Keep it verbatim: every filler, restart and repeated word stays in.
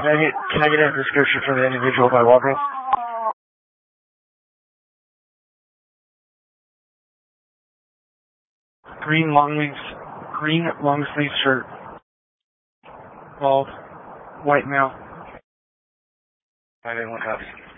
Can I get can I get a description for the individual by Walgreens? Green long sleeves, green long sleeve shirt, bald, white male. Five eight one cops.